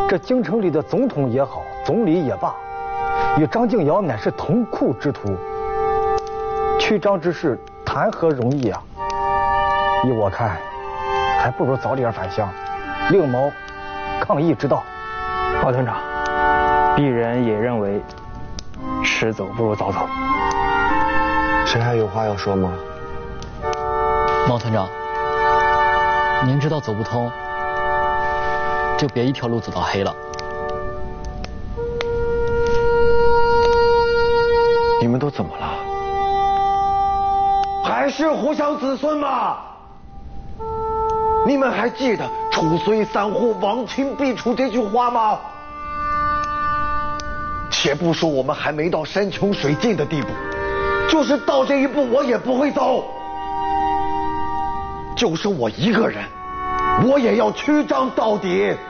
这京城里的总统也好，总理也罢，与张敬尧乃是同库之徒，屈张之事谈何容易啊！依我看，还不如早点返乡，另谋抗议之道。 毛团长，鄙人也认为，迟走不如早走。 谁还有话要说吗？ 毛团长，您知道走不通，就别一条路走到黑了。 你们都怎么了？还是互相子孙吗？你们还记得“楚虽三户，亡秦必楚”这句话吗？且不说我们还没到山穷水尽的地步，就是到这一步我也不会走。就剩我一个人，我也要屈张到底。